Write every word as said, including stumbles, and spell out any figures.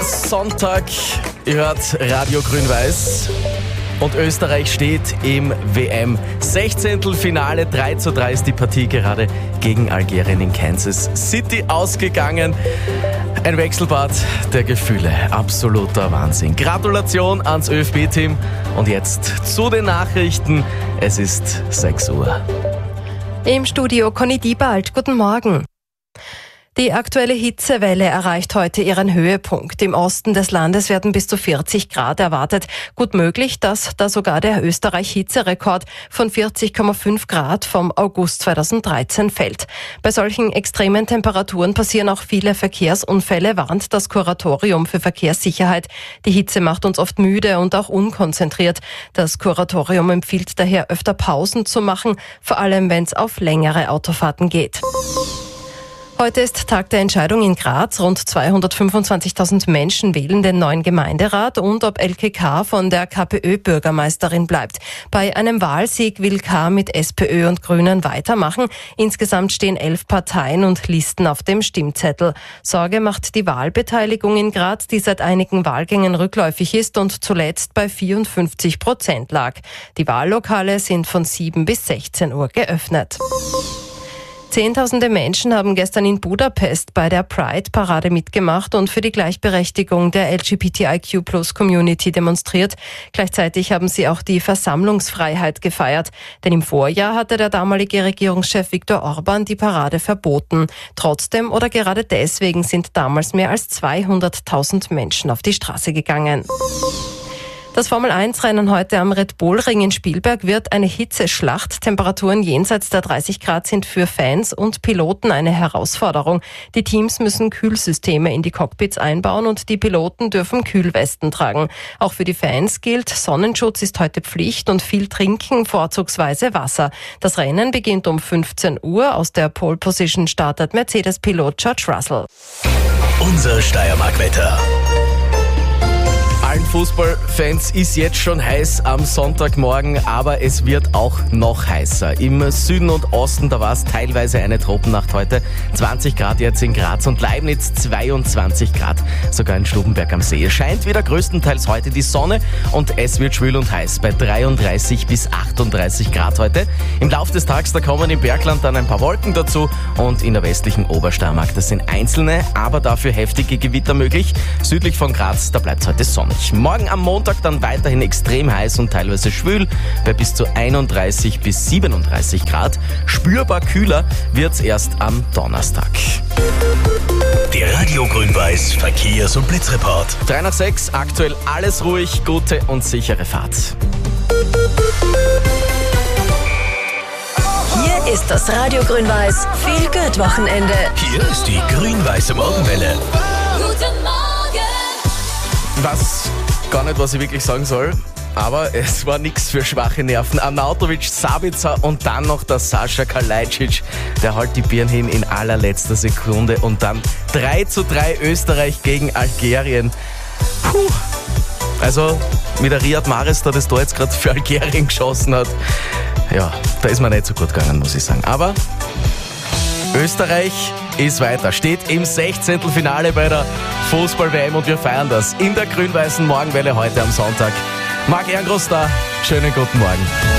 Sonntag, ihr hört Radio Grün-Weiß und Österreich steht im W M-Sechzehntelfinale. drei zu drei ist die Partie gerade gegen Algerien in Kansas City ausgegangen. Ein Wechselbad der Gefühle, absoluter Wahnsinn. Gratulation ans Ö F B-Team und jetzt zu den Nachrichten. Es ist sechs Uhr. Im Studio Conny Diebald, guten Morgen. Die aktuelle Hitzewelle erreicht heute ihren Höhepunkt. Im Osten des Landes werden bis zu vierzig Grad erwartet. Gut möglich, dass da sogar der Österreich-Hitzerekord von vierzig Komma fünf Grad vom August zweitausenddreizehn fällt. Bei solchen extremen Temperaturen passieren auch viele Verkehrsunfälle, warnt das Kuratorium für Verkehrssicherheit. Die Hitze macht uns oft müde und auch unkonzentriert. Das Kuratorium empfiehlt daher, öfter Pausen zu machen, vor allem wenn es auf längere Autofahrten geht. Heute ist Tag der Entscheidung in Graz. Rund zweihundertfünfundzwanzigtausend Menschen wählen den neuen Gemeinderat und ob Elke K. von der KPÖ-Bürgermeisterin bleibt. Bei einem Wahlsieg will K. mit SPÖ und Grünen weitermachen. Insgesamt stehen elf Parteien und Listen auf dem Stimmzettel. Sorge macht die Wahlbeteiligung in Graz, die seit einigen Wahlgängen rückläufig ist und zuletzt bei vierundfünfzig Prozent lag. Die Wahllokale sind von sieben bis sechzehn Uhr geöffnet. Zehntausende Menschen haben gestern in Budapest bei der Pride-Parade mitgemacht und für die Gleichberechtigung der L G B T I Q Plus Community demonstriert. Gleichzeitig haben sie auch die Versammlungsfreiheit gefeiert. Denn im Vorjahr hatte der damalige Regierungschef Viktor Orban die Parade verboten. Trotzdem oder gerade deswegen sind damals mehr als zweihunderttausend Menschen auf die Straße gegangen. Das Formel eins Rennen heute am Red Bull Ring in Spielberg wird eine Hitzeschlacht. Temperaturen jenseits der dreißig Grad sind für Fans und Piloten eine Herausforderung. Die Teams müssen Kühlsysteme in die Cockpits einbauen und die Piloten dürfen Kühlwesten tragen. Auch für die Fans gilt, Sonnenschutz ist heute Pflicht und viel trinken, vorzugsweise Wasser. Das Rennen beginnt um fünfzehn Uhr. Aus der Pole Position startet Mercedes-Pilot George Russell. Unser Steiermark-Wetter. Allen Fußballfans ist jetzt schon heiß am Sonntagmorgen, aber es wird auch noch heißer. Im Süden und Osten, da war es teilweise eine Tropennacht heute. zwanzig Grad jetzt in Graz und Leibniz, zweiundzwanzig Grad, sogar in Stubenberg am See. Es scheint wieder größtenteils heute die Sonne und es wird schwül und heiß bei dreiunddreißig bis achtunddreißig Grad heute. Im Laufe des Tages, da kommen im Bergland dann ein paar Wolken dazu und in der westlichen Obersteiermark, das sind einzelne, aber dafür heftige Gewitter möglich. Südlich von Graz, da bleibt es heute sonnig. Morgen am Montag dann weiterhin extrem heiß und teilweise schwül bei bis zu einunddreißig bis siebenunddreißig Grad. Spürbar kühler wird's erst am Donnerstag. Der Radio Grün-Weiß Verkehrs- und Blitzreport. drei nach sechs, aktuell alles ruhig, gute und sichere Fahrt. Hier ist das Radio Grün-Weiß Feel-Good-Wochenende. Hier ist die grün-weiße Morgenwelle. Guten Morgen! Ich weiß gar nicht, was ich wirklich sagen soll, aber es war nichts für schwache Nerven. Arnautovic, Sabitzer und dann noch der Sascha Kalajdzic, der hält die Birnen hin in allerletzter Sekunde und dann drei zu drei Österreich gegen Algerien. Puh. Also mit der Riyad Mahrez, der das da jetzt gerade für Algerien geschossen hat, ja, da ist mir nicht so gut gegangen, muss ich sagen. Aber Österreich ist weiter, steht im Sechzehntelfinale bei der Fußball-W M und wir feiern das in der grün-weißen Morgenwelle heute am Sonntag. Marc Ehrengroß da, schönen guten Morgen.